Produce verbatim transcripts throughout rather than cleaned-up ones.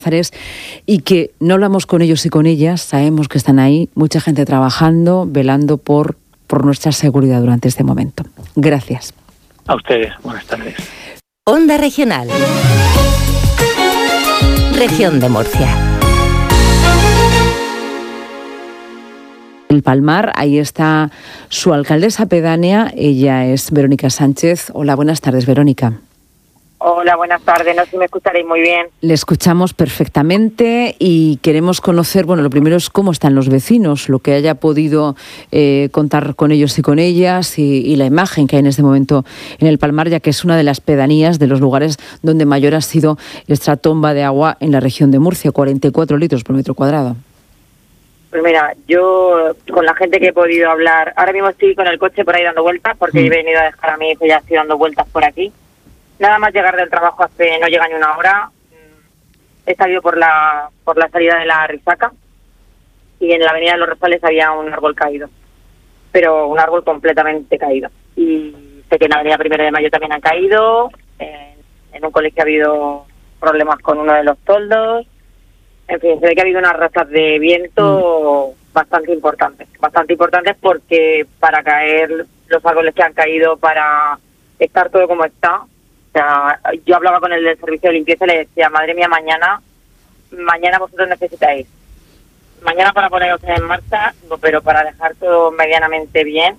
y que no hablamos con ellos y con ellas, sabemos que están ahí, mucha gente trabajando, velando por, por nuestra seguridad durante este momento. Gracias. A ustedes, buenas tardes. Onda Regional. Región de Murcia. El Palmar, ahí está su alcaldesa pedánea, ella es Verónica Sánchez. Hola, buenas tardes, Verónica. Hola, buenas tardes, no sé si me escucharéis muy bien. Le escuchamos perfectamente y queremos conocer, bueno, lo primero es cómo están los vecinos, lo que haya podido eh, contar con ellos y con ellas y, y la imagen que hay en este momento en el Palmar, ya que es una de las pedanías, de los lugares donde mayor ha sido esta tomba de agua en la región de Murcia, cuarenta y cuatro litros por metro cuadrado. Pues mira, yo con la gente que he podido hablar, ahora mismo estoy con el coche por ahí dando vueltas, porque mm. he venido a dejar a mi hijo y ya estoy dando vueltas por aquí. Nada más llegar del trabajo hace no llega ni una hora, he salido por la por la salida de la Risaca y en la avenida de los Rosales había un árbol caído, pero un árbol completamente caído. Y sé que en la avenida Primero de Mayo también han caído, en, en un colegio ha habido problemas con uno de los toldos, en fin, se ve que ha habido unas rachas de viento mm. bastante importantes, bastante importantes porque para caer los árboles que han caído, para estar todo como está. O sea, yo hablaba con el del servicio de limpieza y le decía, madre mía, mañana, mañana vosotros necesitáis, mañana para poneros en marcha, pero para dejar todo medianamente bien,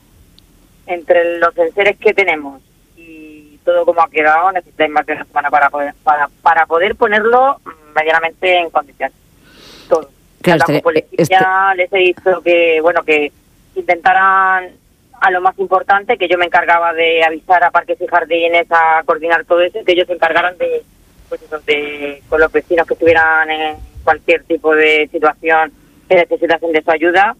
entre los enseres que tenemos y todo como ha quedado, necesitáis más de una semana para poder, para, para poder ponerlo medianamente en condiciones. Todo. Claro, este, policía, este... les he dicho que, bueno, que intentaran a lo más importante, que yo me encargaba de avisar a Parques y Jardines, a coordinar todo eso, que ellos se encargaran de, pues eso, de con los vecinos que estuvieran en cualquier tipo de situación que necesitasen de su ayuda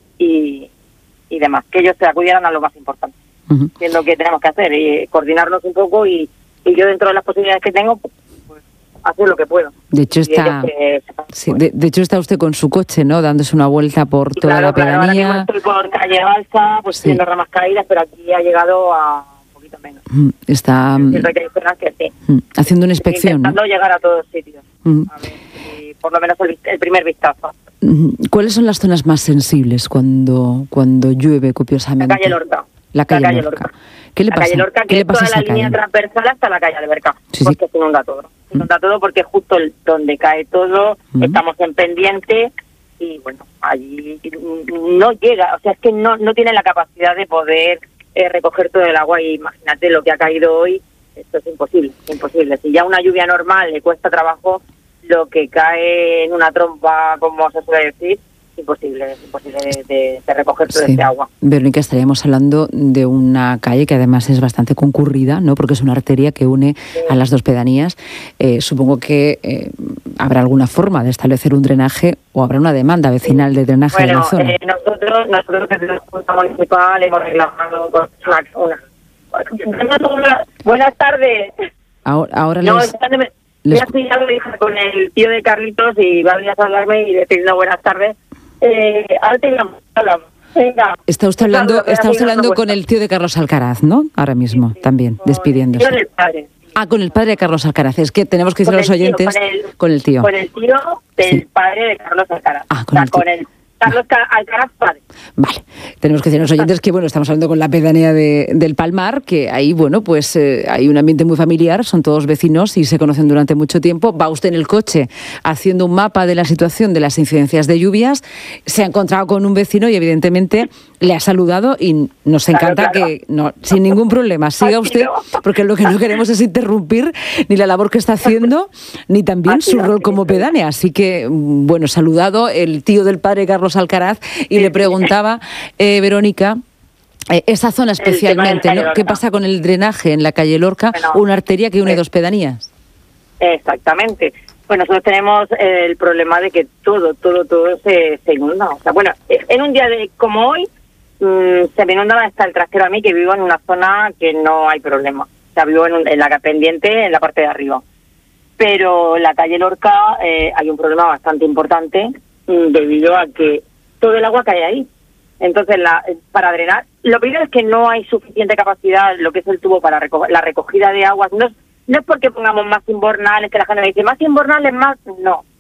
y, y demás, que ellos se acudieran a lo más importante. Uh-huh. Que es lo que tenemos que hacer, y coordinarnos un poco y, y yo dentro de las posibilidades que tengo, pues, pues hacer lo que puedo. De hecho está, que, sí, de, de hecho está usted con su coche, ¿no? Dándose una vuelta por toda claro, la pedanía. Claro, ahora mismo estoy por calle Balsa, pues sí. Viendo ramas caídas, pero aquí ha llegado a un poquito menos. Está es cierto que hay zonas que sí. Haciendo una inspección. Intentando, ¿no?, llegar a todos sitios. Mm. A ver si por lo menos el, el primer vistazo. ¿Cuáles son las zonas más sensibles cuando cuando llueve copiosamente? La calle Lorca. La calle, la calle Lorca. Lorca. ¿Qué le la pasa? Calle Lorca, que ¿Qué le es pasa toda a la esa línea calle? transversal hasta la calle Alberca, sí, porque sí. se inunda todo. Se inunda mm. todo porque justo el, donde cae todo, mm. estamos en pendiente y bueno, allí no llega, o sea, es que no no tiene la capacidad de poder eh, recoger todo el agua y imagínate lo que ha caído hoy, esto es imposible, imposible. Si ya una lluvia normal le cuesta trabajo, lo que cae en una trompa, como se suele decir, imposible, es imposible de, de, de recoger todo sí. este agua. Verónica, estaríamos hablando de una calle que además es bastante concurrida, ¿no? Porque es una arteria que une sí. a las dos pedanías. Eh, supongo que eh, habrá alguna forma de establecer un drenaje o habrá una demanda vecinal de drenaje bueno, de la zona. Eh, nosotros, nosotros desde la Junta Municipal hemos reclamado con una, una... Buenas tardes. Ahora, ahora no, les... les... Ya estoy ya con el tío de Carlitos y va a venir a saludarme y decirle buenas tardes. Eh, ahora te llamo, hablamos. Venga. Está usted hablando, está usted hablando con el tío de Carlos Alcaraz, ¿no? Ahora mismo, sí, sí. también, con despidiéndose. Con el padre. Ah, con el padre de Carlos Alcaraz. Es que tenemos que decir a los oyentes tío, con, el, con el tío. Con el tío del sí. padre de Carlos Alcaraz. Ah, con, o sea, el, tío. con el Carlos Alcaraz padre. Vale, tenemos que decir a los oyentes que, bueno, estamos hablando con la pedanía de, del Palmar, que ahí, bueno, pues eh, hay un ambiente muy familiar, son todos vecinos y se conocen durante mucho tiempo. Va usted en el coche haciendo un mapa de la situación de las incidencias de lluvias, se ha encontrado con un vecino y evidentemente le ha saludado y nos encanta claro, claro. que, no, sin ningún problema, siga usted, porque lo que no queremos es interrumpir ni la labor que está haciendo, ni también su rol como pedánea. Así que, bueno, saludado el tío del padre Carlos Alcaraz y le preguntaba, eh, Verónica, eh, esa zona especialmente, ¿no? ¿Qué pasa con el drenaje en la calle Lorca, bueno, una arteria que une eh, dos pedanías? Exactamente. Bueno, nosotros tenemos eh, el problema de que todo, todo, todo se, se inunda. O sea, bueno, en un día de como hoy, mmm, se me inunda hasta el trasero a mí, que vivo en una zona que no hay problema. O sea, vivo en, un, en la pendiente, en la parte de arriba. Pero en la calle Lorca eh, hay un problema bastante importante debido a que todo el agua cae ahí. Entonces, la, para drenar, lo primero es que no hay suficiente capacidad, lo que es el tubo para reco- la recogida de aguas. No es, no es porque pongamos más Inbornales, que la gente me dice, más Inbornales, más, no.